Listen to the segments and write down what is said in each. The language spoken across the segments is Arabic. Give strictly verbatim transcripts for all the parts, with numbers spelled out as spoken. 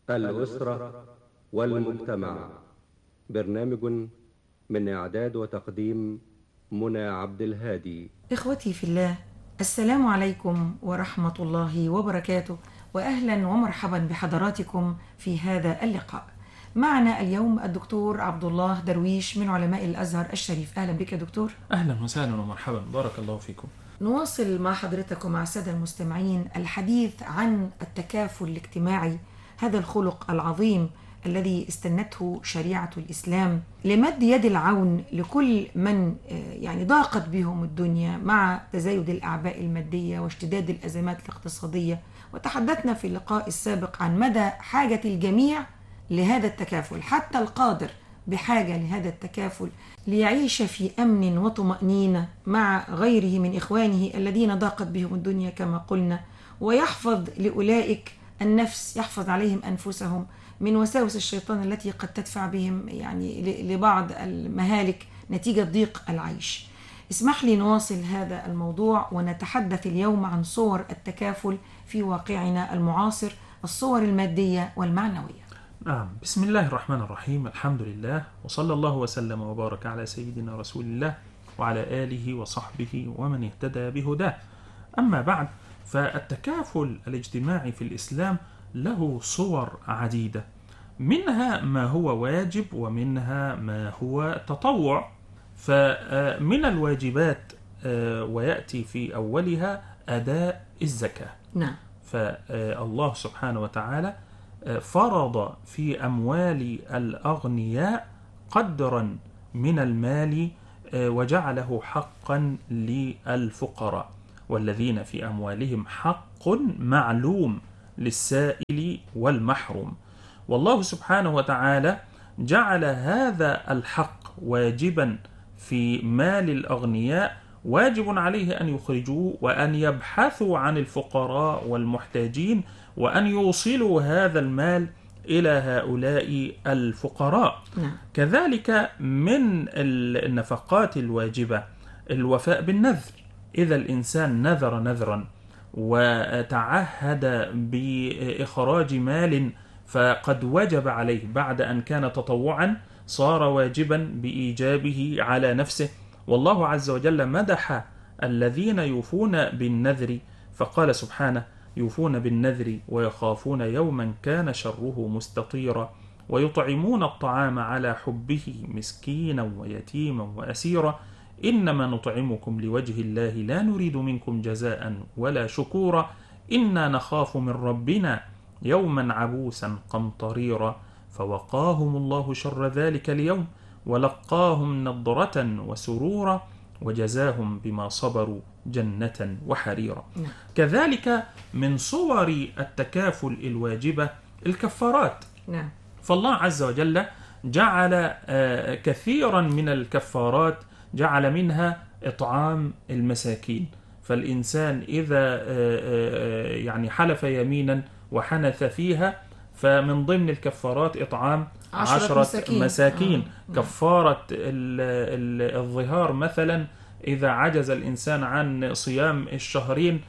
الأسرة والمجتمع. برنامج من إعداد وتقديم منى عبد الهادي. إخوتي في الله، السلام عليكم ورحمة الله وبركاته، وأهلا ومرحبا بحضراتكم في هذا اللقاء. معنا اليوم الدكتور عبد الله درويش من علماء الأزهر الشريف. أهلا بك يا دكتور. أهلا وسهلا ومرحبا، بارك الله فيكم. نواصل مع حضرتك ومع السادة المستمعين الحديث عن التكافل الاجتماعي، هذا الخلق العظيم الذي استنته شريعة الإسلام لمد يد العون لكل من يعني ضاقت بهم الدنيا مع تزايد الأعباء المادية واشتداد الأزمات الاقتصادية. وتحدثنا في اللقاء السابق عن مدى حاجة الجميع لهذا التكافل، حتى القادر بحاجة لهذا التكافل ليعيش في أمن وطمأنينة مع غيره من إخوانه الذين ضاقت بهم الدنيا كما قلنا، ويحفظ لأولئك النفس، يحفظ عليهم أنفسهم من وساوس الشيطان التي قد تدفع بهم يعني لبعض المهالك نتيجة ضيق العيش. اسمح لي نواصل هذا الموضوع ونتحدث اليوم عن صور التكافل في واقعنا المعاصر، الصور المادية والمعنوية. نعم، بسم الله الرحمن الرحيم، الحمد لله، وصلى الله وسلم وبارك على سيدنا رسول الله وعلى آله وصحبه ومن اهتدى بهداه. أما بعد، فالتكافل الاجتماعي في الإسلام له صور عديدة، منها ما هو واجب ومنها ما هو تطوع. فمن الواجبات ويأتي في أولها أداء الزكاة. نعم. فالله سبحانه وتعالى فرض في أموال الأغنياء قدرا من المال وجعله حقا للفقراء، والذين في أموالهم حق معلوم للسائل والمحروم. والله سبحانه وتعالى جعل هذا الحق واجبا في مال الأغنياء، واجب عليه أن يخرجوه وأن يبحثوا عن الفقراء والمحتاجين وأن يوصلوا هذا المال إلى هؤلاء الفقراء. نعم. كذلك من النفقات الواجبة الوفاء بالنذر. إذا الإنسان نذر نذرا وتعهد بإخراج مال فقد وجب عليه بعد أن كان تطوعا، صار واجبا بإيجابه على نفسه. والله عز وجل مدح الذين يوفون بالنذر فقال سبحانه: يوفون بالنذر ويخافون يوما كان شره مستطيرا ويطعمون الطعام على حبه مسكينا ويتيما وأسيرا إنما نطعمكم لوجه الله لا نريد منكم جزاء ولا شكورا إنا نخاف من ربنا يوما عبوسا قمطريرا فوقاهم الله شر ذلك اليوم ولقاهم نضرة وسرورا وجزاهم بما صبروا جنة وحريرا. نعم. كذلك من صور التكافل الواجبة الكفارات. نعم. فالله عز وجل جعل كثيرا من الكفارات، جعل منها إطعام المساكين. فالإنسان إذا يعني حلف يمينا وحنث فيها، فمن ضمن الكفارات إطعام عشرة مساكين, مساكين. آه. كفارة الظهار مثلا، إذا عجز الإنسان عن صيام الشهرين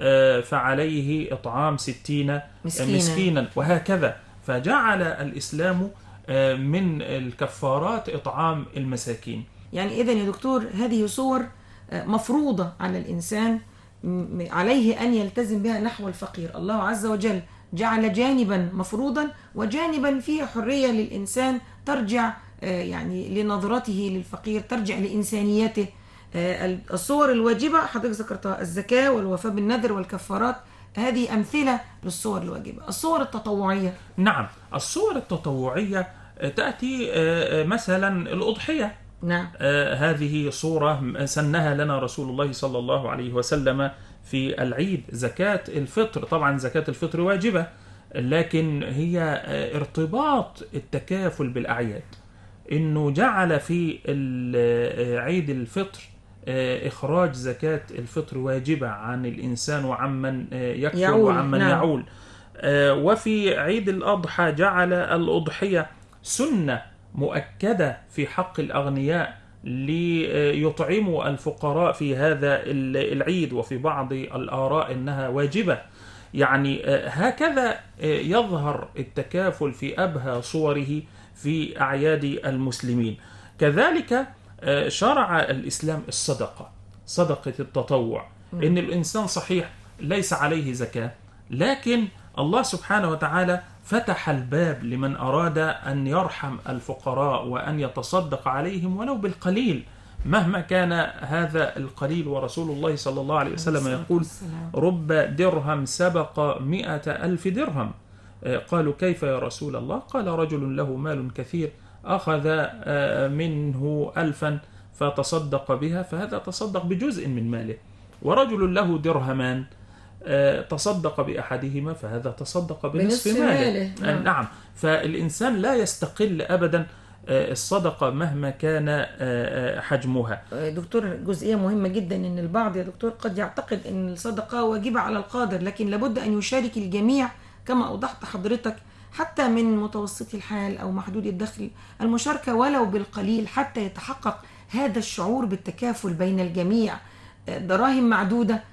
فعليه إطعام ستين مسكينا, مسكينا وهكذا. فجعل الإسلام من الكفارات إطعام المساكين. يعني إذن يا دكتور هذه صور مفروضة على الإنسان، عليه أن يلتزم بها نحو الفقير. الله عز وجل جعل جانبا مفروضا وجانبا فيه حرية للإنسان ترجع يعني لنظرته للفقير، ترجع لإنسانيته. الصور الواجبة حضرتك ذكرتها، الزكاة والوفاء بالنذر والكفارات، هذه أمثلة للصور الواجبة. الصور التطوعية. نعم، الصور التطوعية تأتي مثلا الأضحية. نعم. آه هذه صورة سنها لنا رسول الله صلى الله عليه وسلم في العيد. زكاة الفطر، طبعا زكاة الفطر واجبة، لكن هي آه ارتباط التكافل بالأعياد، إنه جعل في عيد الفطر آه إخراج زكاة الفطر واجبة عن الإنسان وعمن آه يكفر يعول. وعمن نعم. يعول. آه وفي عيد الأضحى جعل الأضحية سنة مؤكدة في حق الأغنياء ليطعموا الفقراء في هذا العيد، وفي بعض الآراء إنها واجبة. يعني هكذا يظهر التكافل في أبهى صوره في أعياد المسلمين. كذلك شرع الإسلام الصدقة، صدقة التطوع. إن الإنسان صحيح ليس عليه زكاة، لكن الله سبحانه وتعالى فتح الباب لمن أراد أن يرحم الفقراء وأن يتصدق عليهم ولو بالقليل مهما كان هذا القليل. ورسول الله صلى الله عليه وسلم يقول: رب درهم سبق مئة ألف درهم. قالوا: كيف يا رسول الله؟ قال: رجل له مال كثير أخذ منه ألفا فتصدق بها، فهذا تصدق بجزء من ماله. ورجل له درهمان تصدق بأحدهما، فهذا تصدق بنصف ماله. نعم. نعم. فالإنسان لا يستقل أبدا الصدقة مهما كان حجمها. دكتور، جزئية مهمة جدا، إن البعض يا دكتور قد يعتقد إن الصدقة واجبة على القادر، لكن لابد أن يشارك الجميع كما أوضحت حضرتك، حتى من متوسطي الحال أو محدود الدخل، المشاركة ولو بالقليل حتى يتحقق هذا الشعور بالتكافل بين الجميع. دراهم معدودة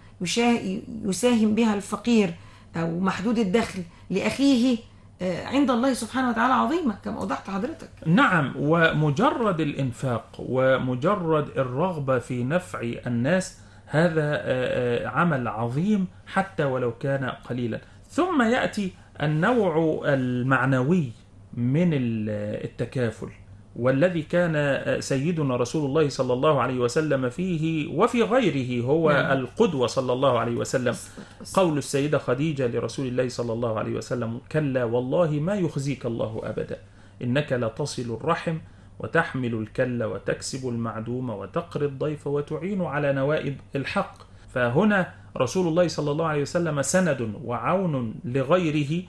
يساهم بها الفقير أو محدود الدخل لأخيه عند الله سبحانه وتعالى عظيمة كما أوضحت حضرتك. نعم، ومجرد الإنفاق ومجرد الرغبة في نفع الناس هذا عمل عظيم حتى ولو كان قليلا. ثم يأتي النوع المعنوي من التكافل، والذي كان سيدنا رسول الله صلى الله عليه وسلم فيه وفي غيره هو نعم. القدوة صلى الله عليه وسلم. قول السيدة خديجة لرسول الله صلى الله عليه وسلم: كلا والله ما يخزيك الله أبدا، إنك لتصل الرحم وتحمل الكل وتكسب المعدوم وتقري الضيف وتعين على نوائب الحق. فهنا رسول الله صلى الله عليه وسلم سند وعون لغيره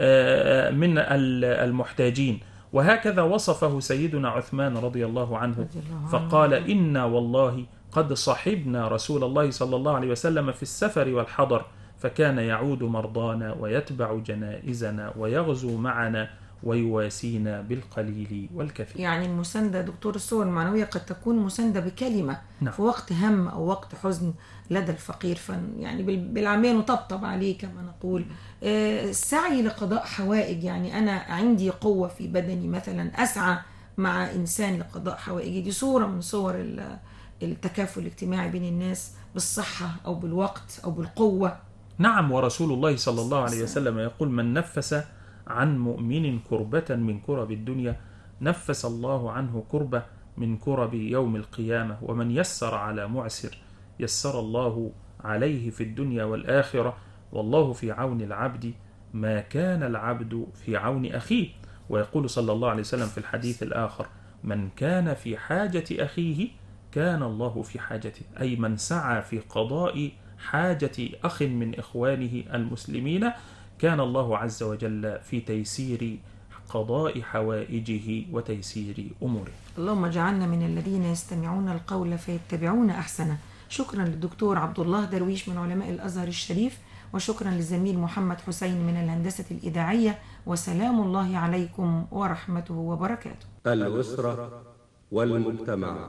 من المحتاجين. وهكذا وصفه سيدنا عثمان رضي الله عنه فقال: إنا والله قد صحبنا رسول الله صلى الله عليه وسلم في السفر والحضر، فكان يعود مرضانا ويتبع جنائزنا ويغزو معنا ويواسينا بالقليل والكثير. يعني المساندة دكتور، الصور المعنوية قد تكون مساندة بكلمة نعم. في وقت هم أو وقت حزن لدى الفقير، يعني بالعامية نطبطب عليه كما نقول. السعي لقضاء حوائج، يعني أنا عندي قوة في بدني مثلا أسعى مع إنسان لقضاء حوائجي، دي صورة من صور التكافل الاجتماعي بين الناس بالصحة أو بالوقت أو بالقوة. نعم. ورسول الله صلى الله عليه وسلم يقول: من نفس عن مؤمن كربة من كرب الدنيا نفس الله عنه كربة من كرب يوم القيامة، ومن يسر على معسر يسر الله عليه في الدنيا والآخرة، والله في عون العبد ما كان العبد في عون أخيه. ويقول صلى الله عليه وسلم في الحديث الآخر: من كان في حاجة أخيه كان الله في حاجته، أي من سعى في قضاء حاجة أخ من إخوانه المسلمين كان الله عز وجل في تيسير قضاء حوائجه وتيسير أموره. اللهم اجعلنا من الذين يستمعون القول فيتبعون أحسنه. شكرا للدكتور عبد الله درويش من علماء الأزهر الشريف، وشكرا للزميل محمد حسين من الهندسة الإذاعية، وسلام الله عليكم ورحمته وبركاته. الأسرة والمجتمع،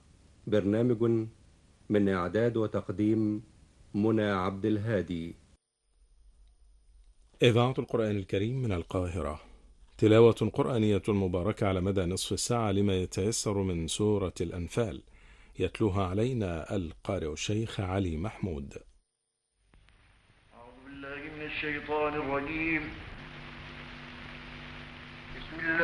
برنامج من إعداد وتقديم منى عبد الهادي. إذاعة القرآن الكريم من القاهرة، تلاوة قرآنية مباركة على مدى نصف الساعة لما يتيسر من سورة الأنفال، يتلوها علينا القارئ الشيخ علي محمود. أعوذ بالله من الشيطان الرجيم. بسم الله